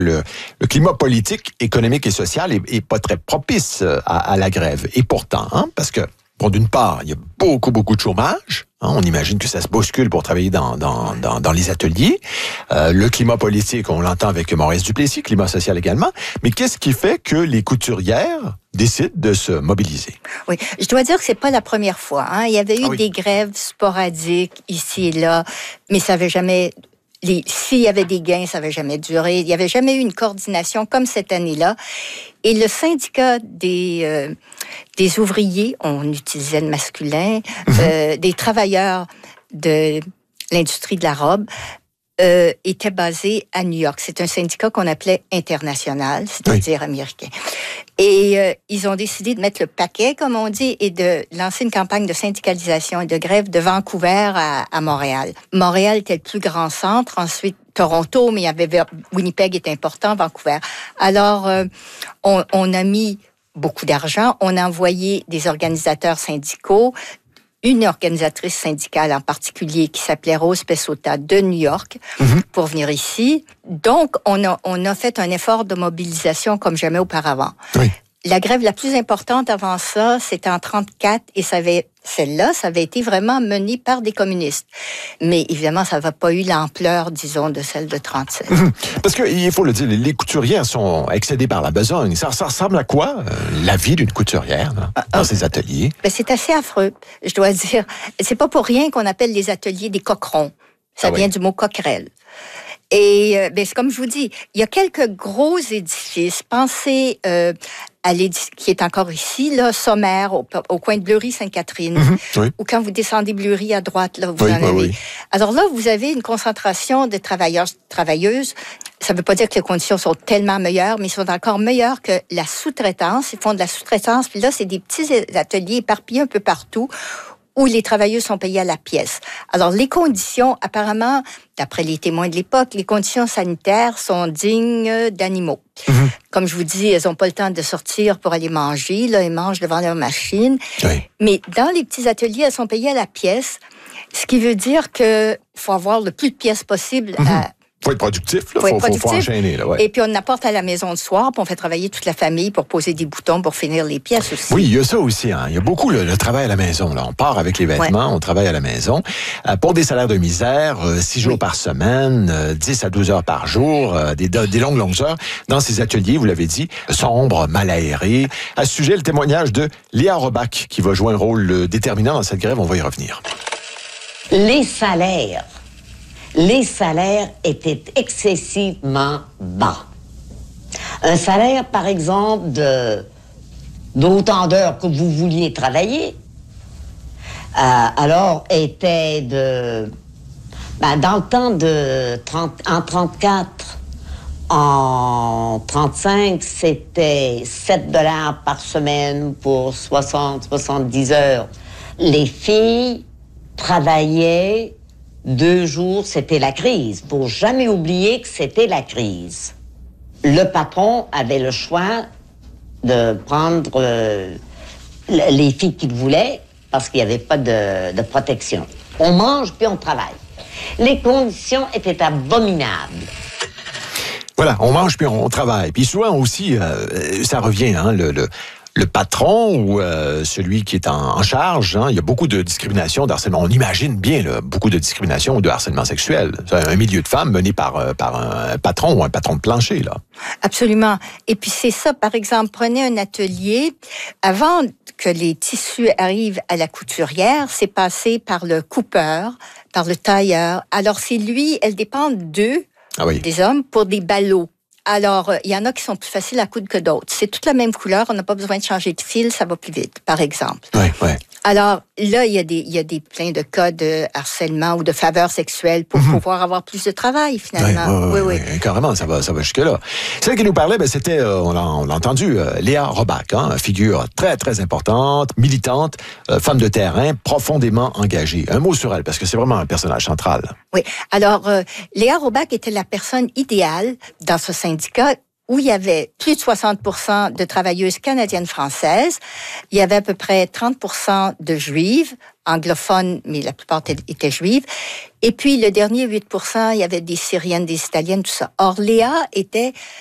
le climat politique, économique et social est pas très propice à la grève. Et pourtant, parce que, bon, d'une part, il y a beaucoup de chômage. On imagine que ça se bouscule pour travailler dans les ateliers. Le climat politique, on l'entend avec Maurice Duplessis, climat social également. Mais qu'est-ce qui fait que les couturières décident de se mobiliser? Oui, je dois dire que c'est pas la première fois. Il y avait eu des grèves sporadiques ici et là, mais ça n'avait jamais... S'il y avait des gains, ça n'avait jamais duré. Il n'y avait jamais eu une coordination comme cette année-là. Et le syndicat des ouvriers, on utilisait le masculin, des travailleurs de l'industrie de la robe, était basé à New York. C'est un syndicat qu'on appelait international, c'est-à-dire américain. Et ils ont décidé de mettre le paquet, comme on dit, et de lancer une campagne de syndicalisation et de grève de Vancouver à Montréal. Montréal était le plus grand centre, ensuite Toronto, mais il y avait Winnipeg est important, Vancouver. Alors, on a mis beaucoup d'argent, on a envoyé des organisateurs syndicaux, une organisatrice syndicale en particulier qui s'appelait Rose Pessota de New York pour venir ici. Donc, on a fait un effort de mobilisation comme jamais auparavant. Oui. La grève la plus importante avant ça, c'était en 1934 et celle-là, ça avait été vraiment menée par des communistes. Mais évidemment, ça n'avait pas eu l'ampleur, disons, de celle de 1937. Parce qu'il faut le dire, les couturières sont excédées par la besogne. Ça ressemble à quoi, la vie d'une couturière dans ces ateliers? C'est assez affreux, je dois dire. C'est pas pour rien qu'on appelle les ateliers des coquerons. Ça vient du mot coquerelle. Et c'est comme je vous dis, il y a quelques gros édifices. Pensez à l'édifice qui est encore ici, là, sommaire, au coin de Bleury-Sainte-Catherine, ou quand vous descendez Bleury à droite, là, vous en avez. Oui. Alors là, vous avez une concentration de travailleurs, travailleuses. Ça ne veut pas dire que les conditions sont tellement meilleures, mais ils sont encore meilleures que la sous-traitance. Ils font de la sous-traitance, puis là, c'est des petits ateliers éparpillés un peu partout, où les travailleux sont payés à la pièce. Alors, les conditions, apparemment, d'après les témoins de l'époque, les conditions sanitaires sont dignes d'animaux. Comme je vous dis, elles n'ont pas le temps de sortir pour aller manger. Là, elles mangent devant leur machine. Oui. Mais dans les petits ateliers, elles sont payées à la pièce, ce qui veut dire qu'il faut avoir le plus de pièces possible faut être productif, là. Faut enchaîner, là, Et puis, on apporte à la maison le soir, puis on fait travailler toute la famille pour poser des boutons, pour finir les pièces aussi. Oui, il y a ça aussi, Il y a beaucoup le travail à la maison, là. On part avec les vêtements, on travaille à la maison. Pour des salaires de misère, 6 jours par semaine, 10 à 12 heures par jour, des longues heures. Dans ces ateliers, vous l'avez dit, sombres, mal aérés. À ce sujet, le témoignage de Léa Robach, qui va jouer un rôle déterminant dans cette grève. On va y revenir. Les salaires étaient excessivement bas. Un salaire, par exemple, d'autant d'heures que vous vouliez travailler, alors était dans le temps en 34, en 35, c'était 7 $ par semaine pour 70 heures. Les filles travaillaient 2 jours, c'était la crise. Faut jamais oublier que c'était la crise. Le patron avait le choix de prendre les filles qu'il voulait parce qu'il n'y avait pas de protection. On mange puis on travaille. Les conditions étaient abominables. Voilà, on mange puis on travaille. Puis souvent aussi, ça revient, le patron ou celui qui est en charge, il y a beaucoup de discrimination, d'harcèlement. On imagine bien beaucoup de discrimination ou de harcèlement sexuel. C'est un milieu de femmes mené par un patron ou un patron de plancher, là. Absolument. Et puis c'est ça, par exemple, prenez un atelier. Avant que les tissus arrivent à la couturière, c'est passé par le coupeur, par le tailleur. Alors c'est lui, elles dépendent d'eux, des hommes, pour des ballots. Alors, il y en a qui sont plus faciles à coudre que d'autres. C'est toute la même couleur, on n'a pas besoin de changer de fil, ça va plus vite, par exemple. Oui. Alors, là, il y a plein de cas de harcèlement ou de faveur sexuelle pour pouvoir avoir plus de travail, finalement. Oui. Carrément, ça va jusque-là. Celle qui nous parlait, c'était, on l'a entendu, Léa Robach, figure très, très importante, militante, femme de terrain, profondément engagée. Un mot sur elle, parce que c'est vraiment un personnage central. Oui. Alors, Léa Robach était la personne idéale dans ce syndicat où il y avait plus de 60% de travailleuses canadiennes-françaises. Il y avait à peu près 30% de juives, anglophones, mais la plupart étaient juives. Et puis, le dernier 8%, il y avait des Syriennes, des Italiennes, tout ça. Or, Léa était